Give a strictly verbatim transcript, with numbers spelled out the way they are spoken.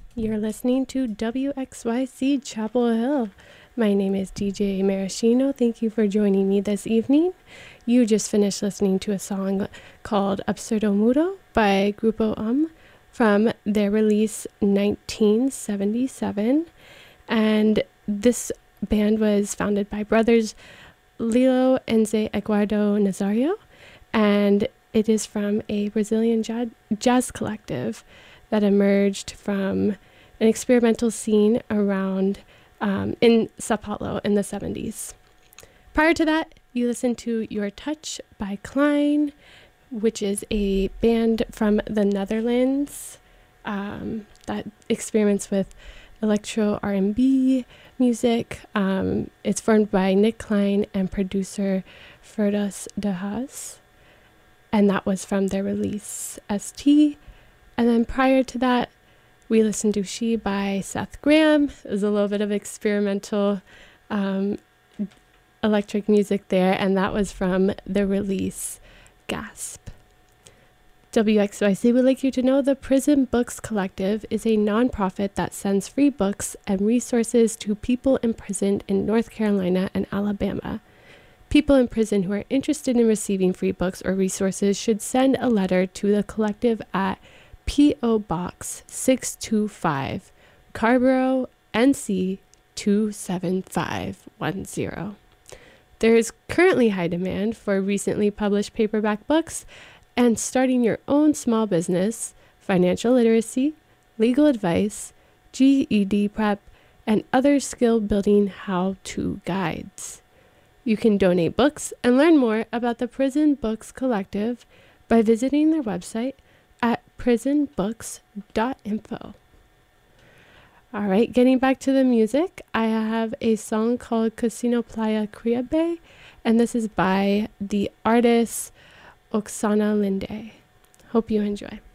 You're listening to W X Y C Chapel Hill. My name is D J Maraschino. Thank you for joining me this evening. You just finished listening to a song called Absurdo Mudo by Grupo Um from their release nineteen seventy-seven. And this band was founded by brothers Lilo Enze Eduardo Nazario, and it is from a Brazilian jazz, jazz collective that emerged from an experimental scene around um, in Sao Paulo in the seventies. Prior to that, you listened to Your Touch by Klein, which is a band from the Netherlands um, that experiments with electro R and B music. Um, it's formed by Nick Klein and producer Ferdas de Haas, and that was from their release S T. And then prior to that, we listened to She by Seth Graham. It was a little bit of experimental um, electric music there, and that was from the release Gasp. W X Y C would like you to know the Prison Books Collective is a nonprofit that sends free books and resources to people imprisoned in North Carolina and Alabama. People in prison who are interested in receiving free books or resources should send a letter to the collective at P O Box six two five, Carborough, N C two seven five one zero. There is currently high demand for recently published paperback books, and starting your own small business, financial literacy, legal advice, G E D prep, and other skill-building how-to guides. You can donate books and learn more about the Prison Books Collective by visiting their website at prison books dot info. All right, getting back to the music, I have a song called Casino Playa Caribe, and this is by the artist Oksana Linde. Hope you enjoy.